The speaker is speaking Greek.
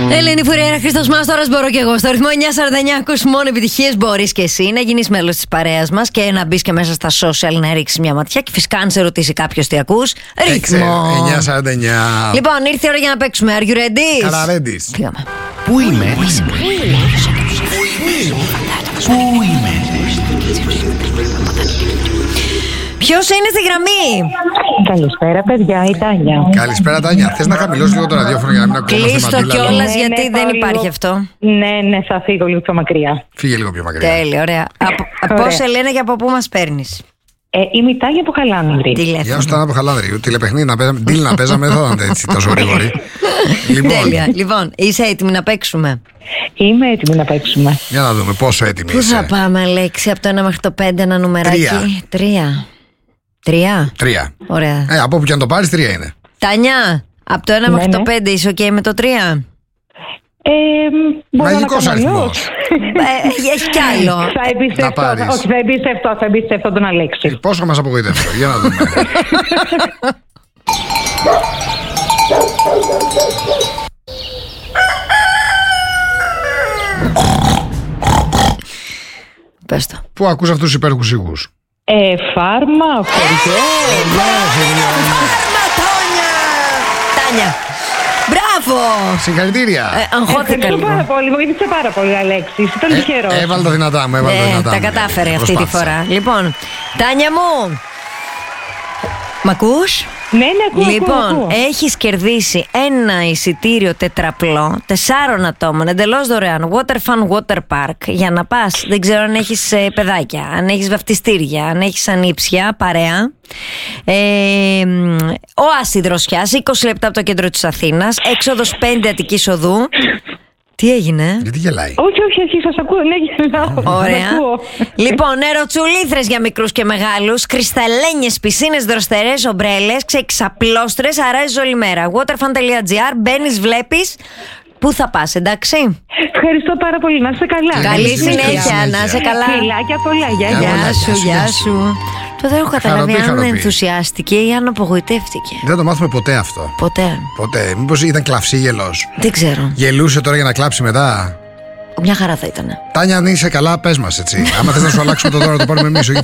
Ελένη Φουρέιρα, Χριστός Μάστορας, μπορώ και εγώ. Στο ρυθμό 949 ακούς μόνο επιτυχίες. Μπορείς και εσύ να γίνεις μέλος της παρέας μας και να μπεις και μέσα στα social να ρίξεις μια ματιά. Και φυσικά, αν σε ρωτήσει κάποιος τι ακούς, ρυθμό 949. Λοιπόν, ήρθε η ώρα για να παίξουμε. Are you ready? Καλά, ready. Πήγαμε. Πού είμαι? Πού είμαι? Ποιος είναι στη γραμμή? Καλησπέρα, παιδιά, η Τάνια. Καλησπέρα, Τάνια. Θες να χαμηλώσεις λίγο το ραδιόφωνο για να μην ακούμε? Κλείστο κιόλας, γιατί δεν υπάρχει αυτό. Ναι, θα φύγω λίγο πιο μακριά. Φύγε λίγο πιο μακριά. Τέλεια, ωραία. Πώς, Ελένα, και από πού μας παίρνεις? Είμαι η Τάνια από Χαλάνδρη. Γεια σου, Τάνια από Χαλάνδρη. Τηλεπαιχνίδι να παίζαμε. Deal να παίζαμε, δεν θα ήταν έτσι τόσο γρήγορη. Τέλεια. Λοιπόν, είσαι έτοιμη να παίξουμε? Είμαι έτοιμη να παίξουμε. Για να δούμε πόσο έτοιμη Πού είσαι. θα πάμε, Αλέξη, από το 1 μέχρι το 5, ένα νουμεράκι? 3. 3. Ωραία. Από όπου και αν το πάρεις, 3 είναι. Τάνια, από το 1 μέχρι το 5 είσαι ok με το 3? Μαγικός αριθμός. Έχει κι άλλο. Θα εμπιστευτώ τον Αλέξη. Πόσο μας απογοητεύει? Για να δούμε. Πες το. Πού ακούς αυτούς τους υπέροχους ήχους? Φάρμα, χωριό. Φάρμα, Τάνια! Μπράβο! Συγχαρητήρια. Αγχώθηκα Ευχαριστώ λίγο. πάρα πολύ. Βοήθησε πάρα πολύ, Αλέξη. Ήταν τυχερός. Έβαλε τα δυνατά μου, Τα κατάφερε αυτή τη φορά. Λοιπόν, Τάνια μου, μ' ακούς? Ναι, ακούω. Λοιπόν, έχεις κερδίσει ένα εισιτήριο τετραπλό 4 ατόμων, εντελώς δωρεάν, Water Fun Water Park, για να πας. Δεν ξέρω αν έχεις παιδάκια, αν έχεις βαφτιστήρια, αν έχεις ανήψια, παρέα. Οάση δροσιάς, 20 λεπτά από το κέντρο της Αθήνας, έξοδος 5 Αττικής Οδού. Τι έγινε? Γιατί γελάει? Όχι, σας ακούω. Ναι, γελάω. Ωραία. Λοιπόν, νεροτσουλήθρες για μικρούς και μεγάλους, κρυσταλλένιες πισίνες δροστερές, ομπρέλες, ξεξαπλώστρες, αράζεις όλη μέρα. Waterfun.gr, μπαίνεις, βλέπεις. Πού θα πας, εντάξει? Ευχαριστώ πάρα πολύ. Να είσαι καλά. Καλή συνέχεια, να είσαι καλά. Φιλάκια πολλά. Γεια σου. Τώρα δεν έχω καταλάβει αν Χαροπή. ενθουσιάστηκε ή αν απογοητεύτηκε. Δεν το μάθουμε ποτέ αυτό. Ποτέ. Μήπως ήταν κλαυσίγελος? Δεν ξέρω. Γελούσε τώρα για να κλάψει μετά? Μια χαρά θα ήτανε. Τάνια, αν είσαι καλά, πες μας, έτσι. Άμα θες να σου αλλάξουμε το δώρο, το πάρουμε εμείς.